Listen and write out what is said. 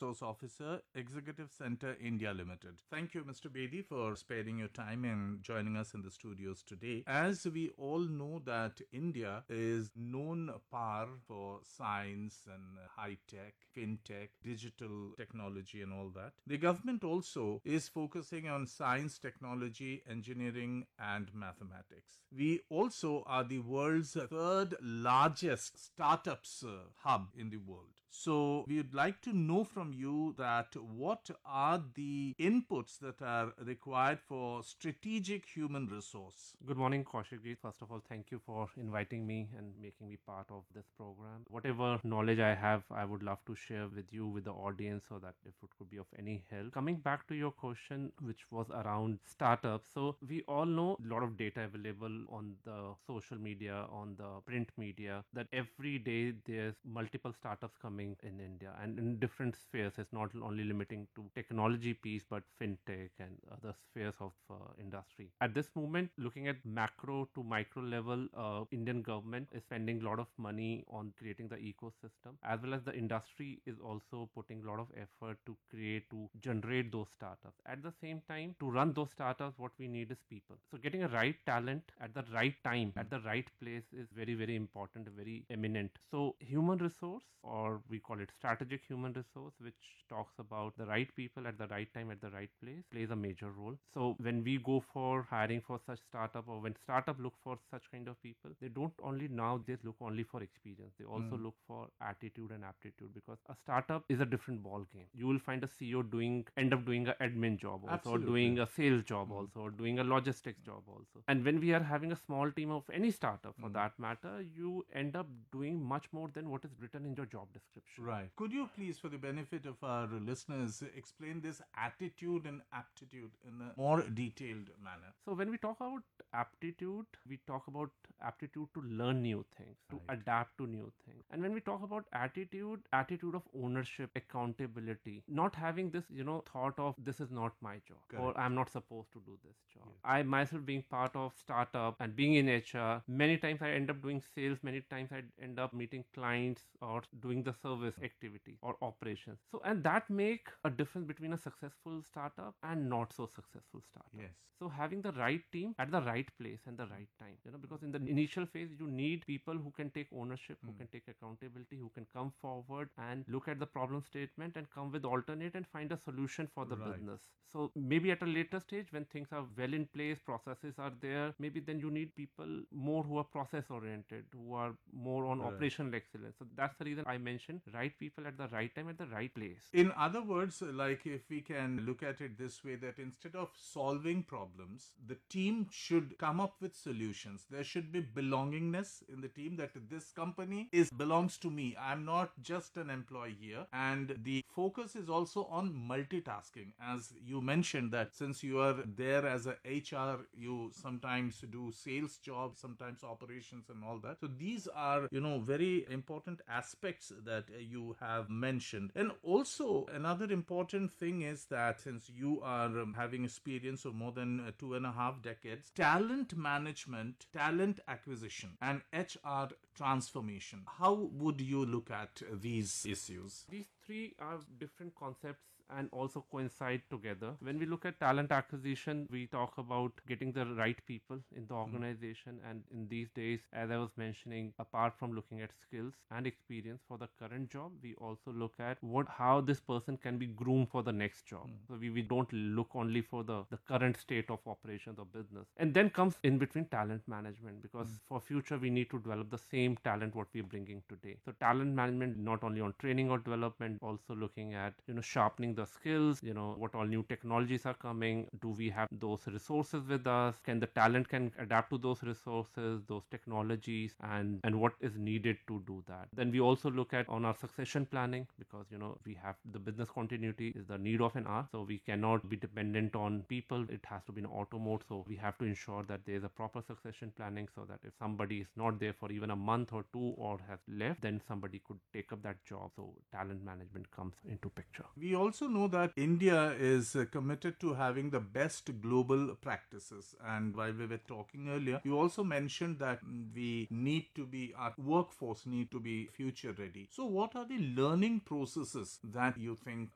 Resource Officer, Executive Center India Limited. Thank you, Mr. Bedi, for sparing your time and joining us in the studios today. As we all know that India is known par for science and high tech, fintech, digital technology and all that. The government also is focusing on science, technology, engineering and mathematics. We also are the world's third largest startups hub in the world. So we would like to know from you that what are the inputs that are required for strategic human resource? Good morning, Kaushikji. First of all, thank you for inviting me and making me part of this program. Whatever knowledge I have, I would love to share with you, with the audience, so that if it could be of any help. Coming back to your question, which was around startups. So we all know a lot of data available on the social media, on the print media, that every day there's multiple startups coming in India and in different spheres. It's not only limiting to technology piece, but fintech and other spheres of industry. At this moment, looking at macro to micro level, Indian government is spending a lot of money on creating the ecosystem, as well as the industry is also putting a lot of effort to generate those startups. At the same time, to run those startups, what we need is people. So getting a right talent at the right time, at the right place is very, very important, very eminent. So human resource, or we call it strategic human resource, which talks about the right people at the right time at the right place, plays a major role. So when we go for hiring for such startup, or when startup look for such kind of people, they don't only nowadays look only for experience. They also look for attitude and aptitude, because a startup is a different ball game. You will find a CEO end up doing an admin job also, Absolutely. or doing a sales job also, or doing a logistics job also. And when we are having a small team of any startup for that matter, you end up doing much more than what is written in your job description. Right. Could you please, for the benefit of our listeners, explain this attitude and aptitude in a more detailed manner? So when we talk about aptitude, we talk about aptitude to learn new things, to adapt to new things. And when we talk about attitude of ownership, accountability, not having this, thought of this is not my job, or I'm not supposed to do this job. Yes. I myself being part of startup and being in HR, many times I end up doing sales, many times I end up meeting clients or doing the service activity or operations. So, and that make a difference between a successful startup and not so successful startup. Yes. So having the right team at the right place and the right time, because in the initial phase, you need people who can take ownership, who can take accountability, who can come forward and look at the problem statement and come with alternate and find a solution for the business. So maybe at a later stage, when things are well in place, processes are there, maybe then you need people more who are process oriented, who are more on operational excellence. So that's the reason I mentioned right people at the right time at the right place. In other words, like if we can look at it this way, that instead of solving problems, the team should come up with solutions. There should be belongingness in the team, that this company belongs to me. I'm not just an employee here. And the focus is also on multitasking. As you mentioned, that since you are there as a HR, you sometimes do sales jobs, sometimes operations and all that. So these are, very important aspects that you have mentioned. And also another important thing is that since you are having experience of more than 2.5 decades, talent management, talent acquisition and HR transformation, how would you look at these issues? These three are different concepts and also coincide together. When we look at talent acquisition, we talk about getting the right people in the organization. And in these days, as I was mentioning, apart from looking at skills and experience for the current job, we also look at how this person can be groomed for the next job. So we don't look only for the current state of operations or business. And then comes in between talent management, because for future, we need to develop the same talent what we're bringing today. So talent management, not only on training or development, also looking at, sharpening the skills, what all new technologies are coming. Do we have those resources with us? Can the talent can adapt to those resources, those technologies, and what is needed to do that? Then we also look at on our succession planning, because, we have the business continuity is the need of an hour. So we cannot be dependent on people. It has to be in auto mode. So we have to ensure that there is a proper succession planning, so that if somebody is not there for even a month or two or has left, then somebody could take up that job. So talent management comes into picture. We also know that India is committed to having the best global practices. And while we were talking earlier, you also mentioned that our workforce need to be future ready. So what are the learning processes that you think